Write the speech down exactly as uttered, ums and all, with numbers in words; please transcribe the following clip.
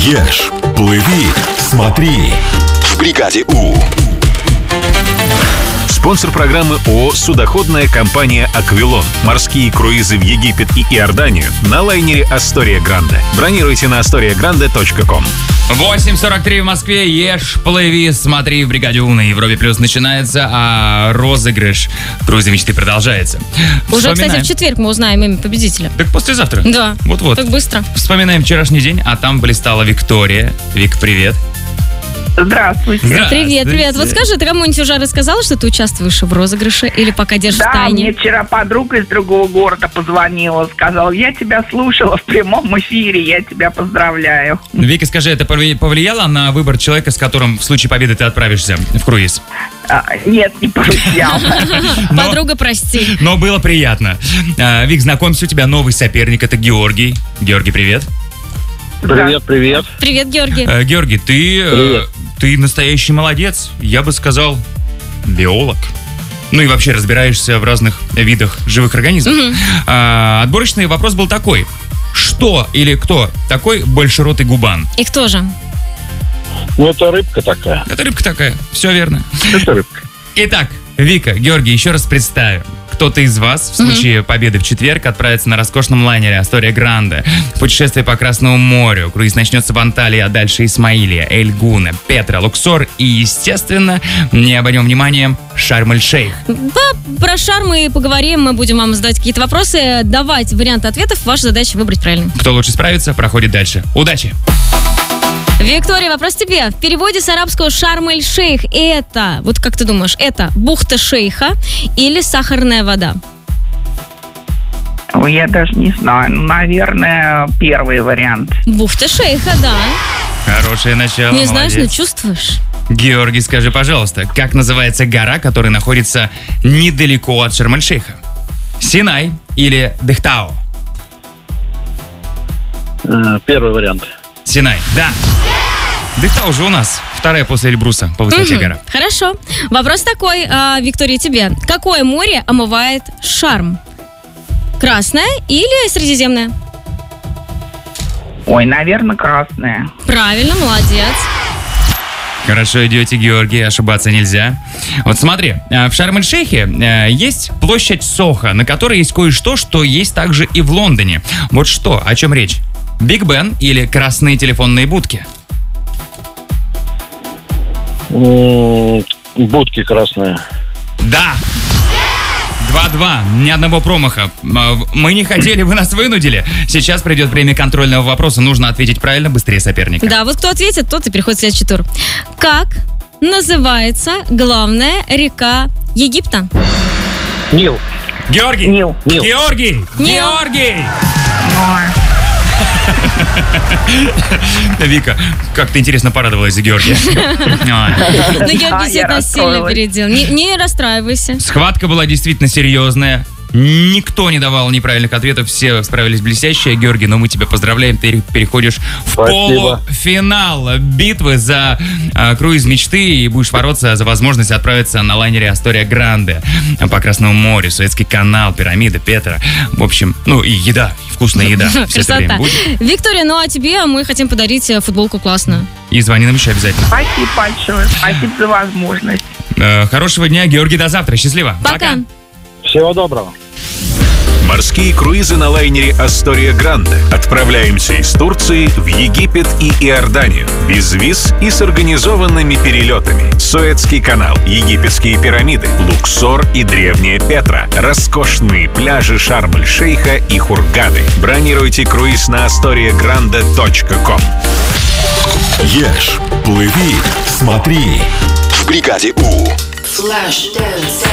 Ешь, плыви, смотри. В бригаде У. Спонсор программы ООО «Судоходная компания «Аквилон». Морские круизы в Египет и Иорданию на лайнере «Астория Гранде». Бронируйте на астория гранде точка ком. восемь сорок три в Москве. Ешь, плыви, смотри. В бригаде У на Европе Плюс начинается, а розыгрыш «Круизы мечты» продолжается. Уже, кстати, в четверг мы узнаем имя победителя. Так послезавтра? Да. Вот-вот. Так быстро. Вспоминаем вчерашний день, а там блистала Виктория. Вик, привет. Здравствуйте. Здравствуйте. Привет, привет. Вот скажи, ты кому-нибудь уже рассказала, что ты участвуешь в розыгрыше или пока держишь Да, в тайне? мне вчера подруга из другого города позвонила, сказала, я тебя слушала в прямом эфире, я тебя поздравляю. Вика, скажи, это повли- повлияло на выбор человека, с которым в случае победы ты отправишься в круиз? А, нет, не повлияла. Но- Подруга, прости. Но было приятно. А, Вик, знакомься, у тебя новый соперник, это Георгий. Георгий, привет. Привет, привет. Привет, Георгий. Э, Георгий, ты, э, Привет. ты настоящий молодец. Я бы сказал, биолог. Ну и вообще разбираешься в разных видах живых организмов. А, отборочный вопрос был такой. Что или кто такой большеротый губан? И кто же? Ну, это рыбка такая. Это рыбка такая. Все верно. Это рыбка. Итак, Вика, Георгий, еще раз представим. Кто-то из вас в случае победы в четверг отправится на роскошном лайнере «Астория Гранде» в путешествие по Красному морю. Круиз начнется в Анталии, а дальше Исмаилия, Эль-Гуна, Петра, Луксор и, естественно, не обойдем вниманием, Шарм-эль-Шейх. Да, про шар мы поговорим, мы будем вам задать какие-то вопросы, давать варианты ответов. Ваша задача выбрать правильно. Кто лучше справится, проходит дальше. Удачи! Виктория, вопрос тебе. В переводе с арабского Шарм-эль-Шейх это, вот как ты думаешь, это бухта шейха или сахарная вода? Ой, я даже не знаю, ну, наверное, первый вариант. Бухта шейха, да. Хорошее начало, Не знаешь, но молодец. чувствуешь. Георгий, скажи, пожалуйста, как называется гора, которая находится недалеко от Шарм-эль-Шейха? Синай или Дехтао? Э, Первый вариант. Синай, да. Дехтао уже у нас. Вторая после Эльбруса по высоте Мгм. гора. Хорошо. Вопрос такой, а, Виктория, тебе. Какое море омывает Шарм? Красное или Средиземное? Ой, наверное, красная. Правильно, молодец. Хорошо идете, Георгий, ошибаться нельзя. Вот смотри, э, в Шарм-эль-Шейхе э, есть площадь Сохо, на которой есть кое-что, что есть также и в Лондоне. Вот что, о чем речь? Биг Бен или красные телефонные будки? М, Будки красные. Да! два-два, ни одного промаха. Э, Мы не хотели, вы нас вынудили. Сейчас придет время контрольного вопроса. Нужно ответить правильно, быстрее соперника. Да, вот кто ответит, тот и переходит в следующий тур. Как называется главная река Египта? Нил. Георгий! Нил. Нил. Георгий! Нил. Георгий! Ой. Вика, как ты интересно порадовалась за Георгия. Ай. Ну, Георгий я себя сильно расстроилась. опередил. Не, не расстраивайся. Схватка была действительно серьезная. Никто не давал неправильных ответов, все справились блестяще. Георгий, ну мы тебя поздравляем, ты переходишь в Спасибо. полуфинал битвы за а, круиз мечты и будешь бороться за возможность отправиться на лайнере «Астория Гранде» по Красному морю, Суэцкий канал, пирамида, Петра. В общем, ну и еда, и вкусная еда. Все это время Красота. будет. Виктория, ну а тебе мы хотим подарить э, футболку классную. И звони нам еще обязательно. Спасибо большое, спасибо за возможность. Э, Хорошего дня, Георгий, до завтра. Счастливо. Пока. Всего доброго. Морские круизы на лайнере «Астория Гранде». Отправляемся из Турции в Египет и Иорданию. Без виз и с организованными перелетами. Суэцкий канал, египетские пирамиды, Луксор и древняя Петра. Роскошные пляжи Шарм-эль-Шейха и Хургады. Бронируйте круиз на астория гранде точка ком. Ешь, плыви, смотри. В бригаде У. Flash dance.